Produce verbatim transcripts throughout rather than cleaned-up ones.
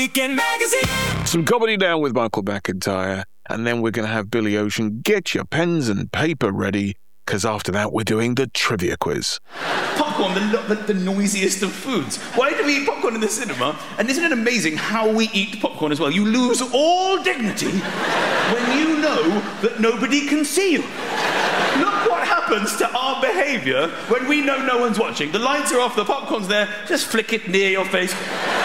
Weekend Magazine. Some comedy now with Michael McIntyre, and then we're going to have Billy Ocean. Get your pens and paper ready, because after that we're doing the trivia quiz. Popcorn, the, the, the noisiest of foods. Why do we eat popcorn in the cinema? And isn't it amazing how we eat popcorn as well? You lose all dignity when you know that nobody can see you. Look what happens to our behaviour when we know no one's watching. The lights are off, the popcorn's there, just flick it near your face.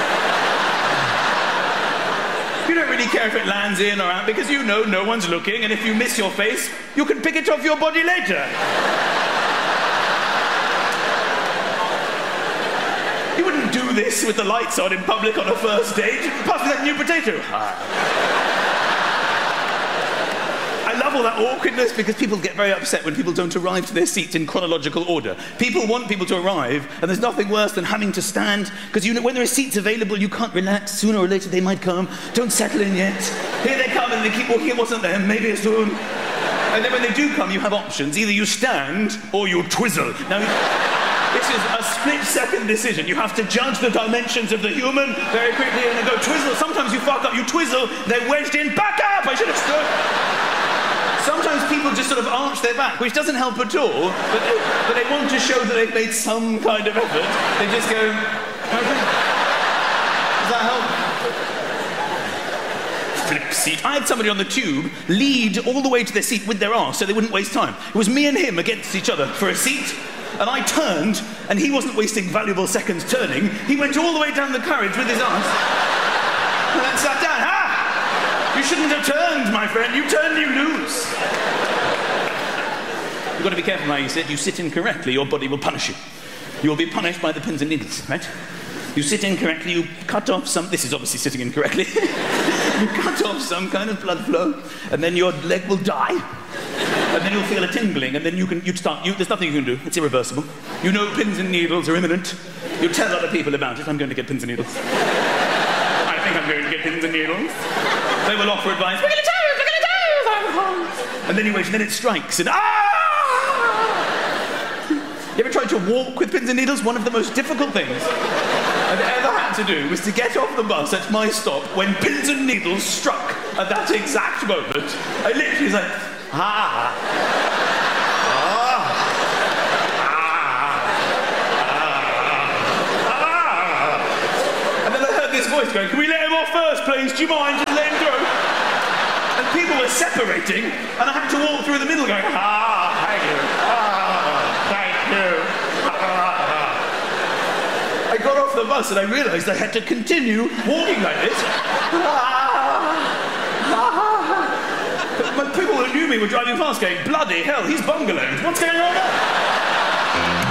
You don't really care if it lands in or out because you know no one's looking, and if you miss your face, you can pick it off your body later. You wouldn't do this with the lights on in public on a first date. Pass me that new potato. I love all that awkwardness because people get very upset when people don't arrive to their seats in chronological order. People want people to arrive, and there's nothing worse than having to stand, because you know when there are seats available, you can't relax. Sooner or later they might come. Don't settle in yet. Here they come, and they keep walking. It wasn't them. Maybe soon. And then when they do come, you have options. Either you stand or you twizzle. Now, this is a split-second decision. You have to judge the dimensions of the human very quickly and then go twizzle. Sometimes you fuck up. You twizzle. They're wedged in. Back up! I should have stood. Sometimes people just sort of arch their back, which doesn't help at all, but they, but they want to show that they've made some kind of effort. They just go, okay. Does that help? Flip seat. I had somebody on the tube lead all the way to their seat with their arse so they wouldn't waste time. It was me and him against each other for a seat, and I turned, and he wasn't wasting valuable seconds turning. He went all the way down the carriage with his arse, and then sat down. Ha! You shouldn't have turned, my friend. You turn, you lose. You've got to be careful how you sit. You sit incorrectly, your body will punish you. You will be punished by the pins and needles, right? You sit incorrectly, you cut off some... This is obviously sitting incorrectly. You cut off some kind of blood flow, and then your leg will die. And then you'll feel a tingling, and then you can... You'd start... You, there's nothing you can do. It's irreversible. You know pins and needles are imminent. You tell other people about it. I'm going to get pins and needles. I think I'm going to get pins and needles. They will offer advice. We're going to tell you, we're going to tell you. And then you wait, and then it strikes, and ah! You ever tried to walk with pins and needles? One of the most difficult things I've ever had to do was to get off the bus at my stop when pins and needles struck at that exact moment. I literally was like, ah. Voice going, can we let him off first, please? Do you mind? Just let him through. And people were separating, and I had to walk through the middle going, ah, thank you, ah, thank you. Ah. I got off the bus and I realised I had to continue walking like this. Ah, but people who knew me were driving past going, bloody hell, he's bungalowed. What's going on there?